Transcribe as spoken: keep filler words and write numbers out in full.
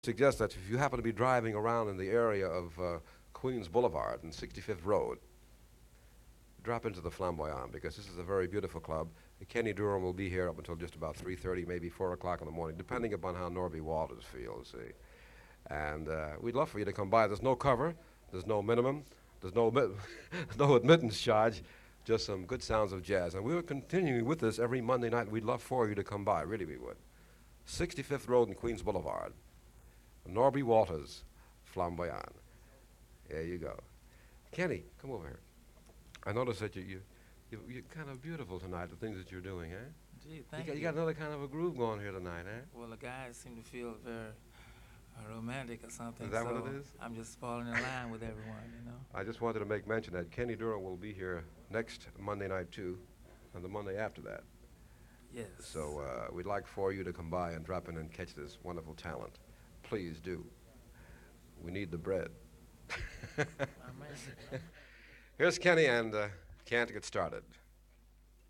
Suggest that if you happen to be driving around in the area of uh, Queens Boulevard and sixty-fifth Road, drop into the Flamboyant because this is a very beautiful club. Kenny Durham will be here up until just about three thirty, maybe four o'clock in the morning, depending upon how Norby Walters feels, see. And uh, we'd love for you to come by. There's no cover, there's no minimum, there's no, admit- no admittance charge, just some good sounds of jazz. And we will continue with this every Monday night, and we'd love for you to come by, really we would. sixty-fifth Road and Queens Boulevard. Norby Walters, Flamboyant. There you go. Kenny, come over here. I noticed that you, you, you, you're kind of beautiful tonight, the things that you're doing, eh? Gee, thank you, got, you. you got another kind of a groove going here tonight, eh? Well, the guys seem to feel very uh, romantic or something. Is that so what it is? I'm just falling in line with everyone, you know. I just wanted to make mention that Kenny Durham will be here next Monday night, too, and the Monday after that. Yes. So uh, we'd like for you to come by and drop in and catch this wonderful talent. Please do. We need the bread. I might- Here's Kenny, and uh, can't get started.